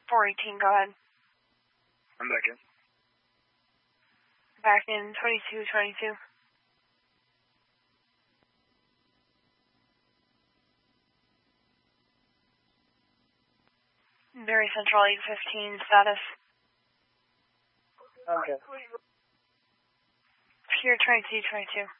418, go ahead. I'm back in. Back in 2222. Very Central 815 status. Okay. Pier 2222.